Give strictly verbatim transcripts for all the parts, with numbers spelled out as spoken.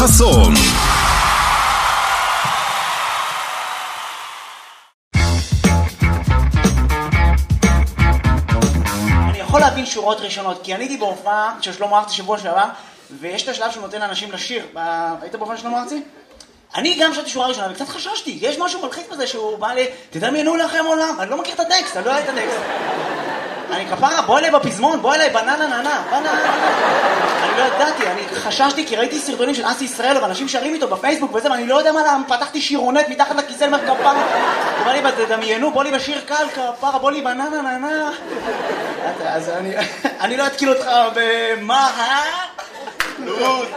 חסון. אני יכול להבין שורות ראשונות, כי אני הייתי בהופעה של שלמה ארצי שבוע שעבר, ויש את השלב שהוא נותן לאנשים לשיר. היית בהופעה של שלמה ארצי? אני גם שרתי שורה ראשונה, וקצת חששתי, יש משהו מלחיץ בזה שהוא בא לי, תדמיינו לכם עולם, אני לא מכיר את הטקסט, אני לא יודע את הטקסט. אני כפרה, בוא אליי בפזמון, בוא אליי בננה ננה, בננה. אני לא ידעתי, אני חששתי כי ראיתי סרטונים של אסי ישראל, ואנשים שרים איתו בפייסבוק וזה, ואני לא יודע מה למה, פתחתי שירונט מתחת לכיסא למר כפרה. הוא בא לי, תדמיינו, בוא לי בשיר קל, כפרה, בוא לי בננה ננה. אז אני, אני לא אתקיל אותך במה, אה? לוד,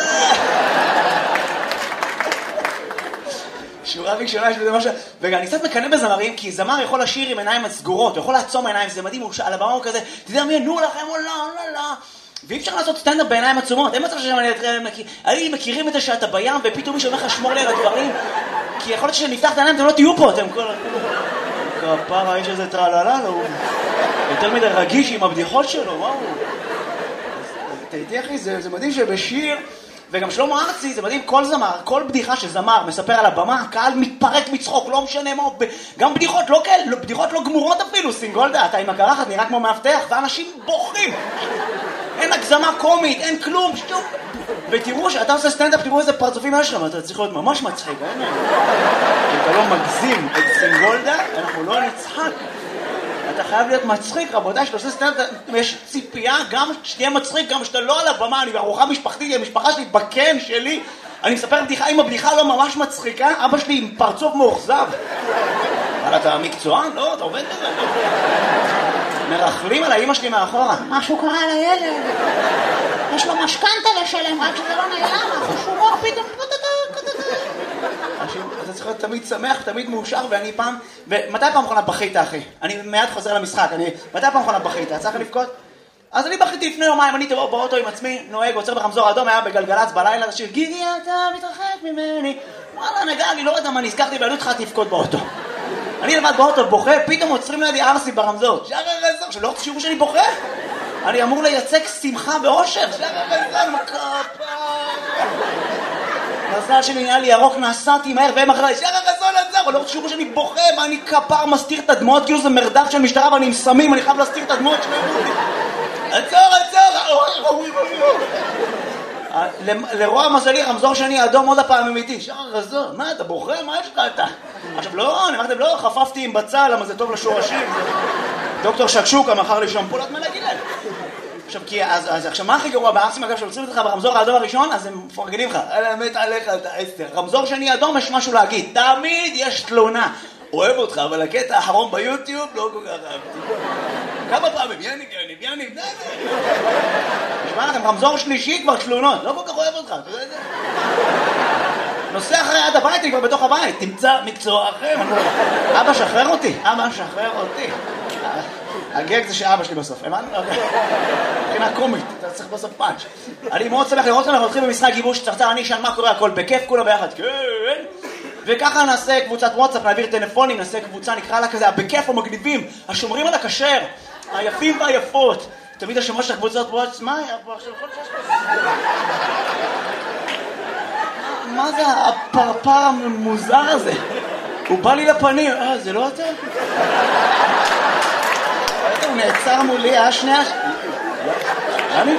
שורה ראשונה שזה משהו, ואני קצת מקנא בזמרים, כי זמר יכול לשיר עם עיניים סגורות, הוא יכול לעצום עיניים, זה מדהים, על הבמה הוא כזה, תדמיינו לכם, או לא, לא, לא. ואי אפשר לעשות סטנדאפ בעיניים עצומות, אין מצב שאני מכירים את זה שאתה בים, ופתאום מישהו אומר לך שמור לי על הדברים, כי יכול להיות שנפתח את העיניים, אתם לא תהיו פה, אתם כל... כפרה, יש איזה טרללה, הוא יותר מדי רגיש עם הבדיחות שלו, מה הוא? תהייתי אחי, זה מדהים שבשיר... וגם שלמה ארצי, זה מדהים, כל זמר, כל בדיחה שזמר מספר על הבמה, הקהל מתפרק מצחוק, לא משנה מה, גם בדיחות לא כאלה, בדיחות לא גמורות אפילו, סינגולדה, אתה עם הקרחת נראה כמו מאבטח, ואנשים בוכים. אין הגזמה קומית, אין כלום, שטוב. ותראו שאתה עושה סטנדאפ, תראו איזה פרצופים יש שלהם, אתה צריך להיות ממש מצחיק, אין? אם אתה לא מגזים את סינגולדה, אנחנו לא נצחק. אתה חייב להיות מצחיק, רבותיי, שאתה עושה סטנדאפ, יש ציפייה, גם שתהיה מצחיק, גם שאתה לא על הבמה, אני בארוחה משפחתית, המשפחה שלי בקן שלי, אני מספר בדיחה, אם הבדיחה לא ממש מצחיקה, אבא שלי עם פרצוף מאוכזב. אבל אתה מקצוען? לא, אתה עובד בזה. מרחלים על האמא שלי מאחורה. משהו קרה לילד. יש לו משכנתה לשלם, רק שזה לא נעלם, החושומור פתאום... אתה צריך להיות תמיד שמח, תמיד מאושר, ואני פעם... ומתי פעם אחרונה בכית, אחי? אני מיד חוזר למשחק, אני... מתי פעם אחרונה בכית? צריך לבכות? אז אני בכיתי לפני יומיים, אני תבוא באוטו עם עצמי, נוהג, עוצר ברמזור אדום, היה בגלגלץ בלילה, השיר, גידי, אתה מתרחק ממני. וואלה, נגע, אני לא יודע מה, נזכרתי, ואני התחלתי לבכות באוטו. אני לבד באוטו, בוכה, פתאום עוצרים לידי ארסי ברמזור. שער הרזון, שלא תשירו שאני בוכה. אני אמור לייצג שמחה באושר. שער הרזון, מקפה. מזל שלי נהיה לי ירוק, נסעתי מהר, והם אחרי, שער הרזון עצר, לא תשירו שאני בוכה, ואני כפר מסתיר את הדמות, כאילו זה מרדף של משטרה, ואני עם סמים, אני חייב להסתיר את הדמות שלהם. עצור, עצור, לרוע מזלי, רמזור שני אדום עוד הפעם אמיתי. שער הרזון, מה אתה בוכה? מה יש לך אתה? עכשיו לא, אני אמרתם לא, חפפתי עם בצל, למה זה טוב לשורשים. דוקטור שקשוקה מחר לי שמפולת מלגילל. עכשיו, כי, אז, אז, עכשיו, מה הכי גרוע בארסים, אגב, שעוצרים אותך ברמזור האדום הראשון, אז הם מפרגנים לך. אלא מת עליך, אתה עשר. רמזור שני אדום, יש משהו להגיד. תמיד יש תלונה. אוהב אותך, אבל הקטע האחרון ביוטיוב לא כל כך אהבתי. כמה פעמים, יניב, יניב, יניב, די, די. נשמע לכם, רמזור שלישי כבר תלונות. לא כל כך אוהב אותך, אתה יודע את זה? נוסע אחרי עד הבית, אני כבר בתוך הבית. תמצא מקצוע אחר. אבא, שחרר אותי. אבא, שחרר אותי. הגג זה שאבא שלי בסוף, הבנת? מבחינה קומית, אתה צריך בסוף פאנץ'. אני מאוד שמח לראות כאן, אנחנו הולכים במשחק גיבוש צרצר, אני אשאל מה קורה, הכל בכיף, כולה ביחד, כן. וככה נעשה קבוצת וואטסאפ, נעביר טלפונים, נעשה קבוצה, נקרא לה כזה, בכיף המגניבים, השומרים על הכשר, היפים והיפות. תמיד השמות של הקבוצות וואטסאפ, מה היה פה עכשיו? מה זה הפרפר המוזר הזה? הוא בא לי לפנים, אה, זה לא אתה? הוא נעצר מולי, אה, שנייה... אני?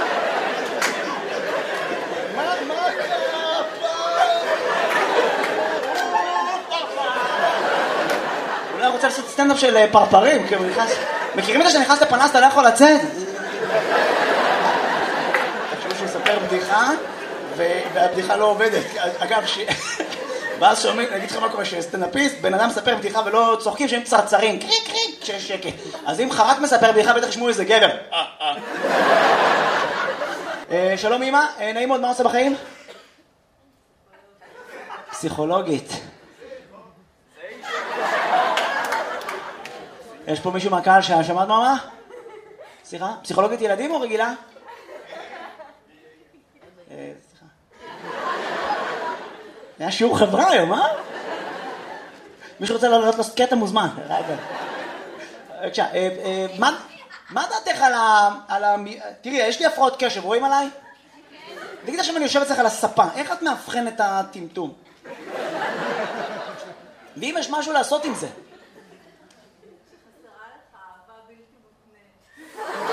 מה, מה קרה? אולי רוצה לעשות סטנדאפ של פרפרים, כי הוא נכנס... מכירים את זה שנכנס לפנס, אתה לא יכול לצאת? תחשבו שהוא יספר בדיחה, והבדיחה לא עובדת. אגב, ש... ואז שומעים, נגיד לך מה קורה, שסטנדאפיסט, בן אדם מספר בדיחה ולא צוחקים שהם צרצרים, קריק קריק, כשיש שקט. אז אם חרק מספר בדיחה, בטח ישמעו איזה גבר. שלום אמא, נעים מאוד, מה עושה בחיים? פסיכולוגית. יש פה מישהו מהקהל ששמעת מה? סליחה? פסיכולוגית ילדים או רגילה? סליחה. היה שיעור חברה היום, אה? מישהו רוצה לעלות לו קטע מוזמן. רגע. בבקשה, מה דעתך על ה... תראי, יש לי הפרעות קשב, רואים עליי? תגיד עכשיו אני יושב אצלך על הספה, איך את מאבחן את הטמטום? ואם יש משהו לעשות עם זה?